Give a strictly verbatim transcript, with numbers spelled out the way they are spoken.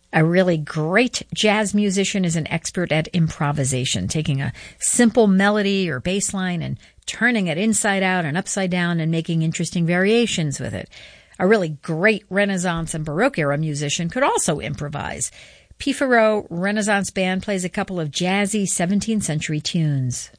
A really great jazz musician is an expert at improvisation, taking a simple melody or bass line and turning it inside out and upside down and making interesting variations with it. A really great Renaissance and Baroque era musician could also improvise. P. Farreau Renaissance Band plays a couple of jazzy seventeenth century tunes.